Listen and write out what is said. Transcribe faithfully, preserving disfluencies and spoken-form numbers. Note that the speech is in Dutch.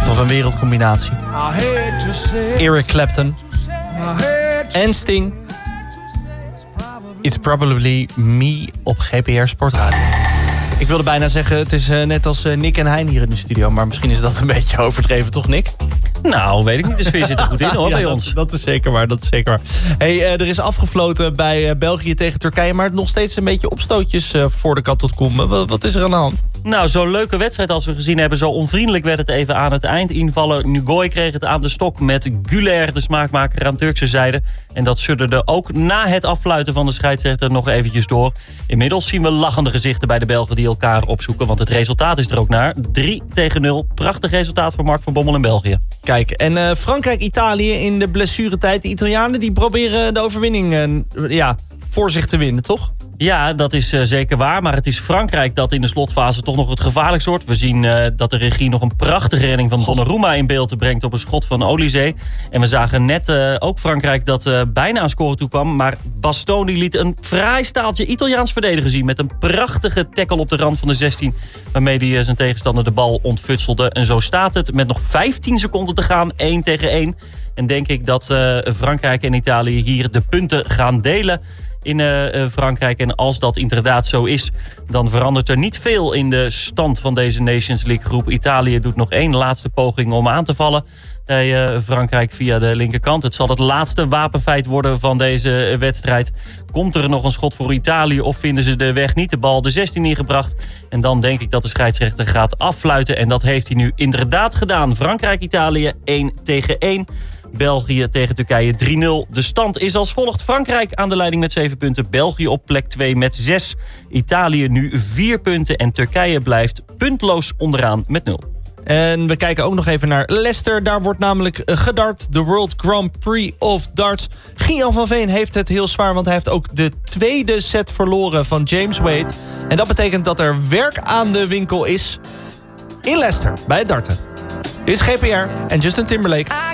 toch een wereldcombinatie. Eric Clapton en Sting. It's Probably Me op G P R Sportradio. Ik wilde bijna zeggen, het is uh, net als uh, Nick en Hein hier in de studio. Maar misschien is dat een beetje overdreven, toch Nick? Nou, weet ik niet. De sfeer zit er goed in hoor, ja, bij dat, ons. Dat is zeker waar, dat is zeker waar. Hey, uh, er is afgefloten bij uh, België tegen Turkije. Maar nog steeds een beetje opstootjes uh, voor de kat tot komen. Wat, wat is er aan de hand? Nou, zo'n leuke wedstrijd als we gezien hebben. Zo onvriendelijk werd het even aan het eind. Invaller Nugoy kreeg het aan de stok met Güler, de smaakmaker, aan Turkse zijde. En dat sudderde ook na het affluiten van de scheidsrechter nog eventjes door. Inmiddels zien we lachende gezichten bij de Belgen die elkaar opzoeken. Want het resultaat is er ook naar. drie tegen nul. Prachtig resultaat voor Mark van Bommel in België. Kijk, en uh, Frankrijk-Italië in de blessuretijd. De Italianen die proberen de overwinning uh, ja, voor zich te winnen, toch? Ja, dat is uh, zeker waar. Maar het is Frankrijk dat in de slotfase toch nog het gevaarlijkst wordt. We zien uh, dat de regie nog een prachtige redding van Donnarumma in beeld brengt op een schot van Olysée. En we zagen net uh, ook Frankrijk dat uh, bijna aan scoren toe kwam. Maar Bastoni liet een fraai staaltje Italiaans verdedigen zien. Met een prachtige tackle op de rand van de zestien. Waarmee hij uh, zijn tegenstander de bal ontfutselde. En zo staat het met nog vijftien seconden te gaan. één tegen één. En denk ik dat uh, Frankrijk en Italië hier de punten gaan delen in uh, Frankrijk. En als dat inderdaad zo is, dan verandert er niet veel in de stand van deze Nations League groep. Italië doet nog één laatste poging om aan te vallen bij uh, Frankrijk via de linkerkant. Het zal het laatste wapenfeit worden van deze wedstrijd. Komt er nog een schot voor Italië of vinden ze de weg niet? De bal de zestien ingebracht. En dan denk ik dat de scheidsrechter gaat affluiten. En dat heeft hij nu inderdaad gedaan. Frankrijk-Italië één tegen één. België tegen Turkije drie nul. De stand is als volgt. Frankrijk aan de leiding met zeven punten. België op plek twee met zes. Italië nu vier punten. En Turkije blijft puntloos onderaan met nul. En we kijken ook nog even naar Leicester. Daar wordt namelijk gedart. De World Grand Prix of Darts. Gian van Veen heeft het heel zwaar. Want hij heeft ook de tweede set verloren van James Wade. En dat betekent dat er werk aan de winkel is in Leicester. Bij het darten. Dit is G P R en Justin Timberlake.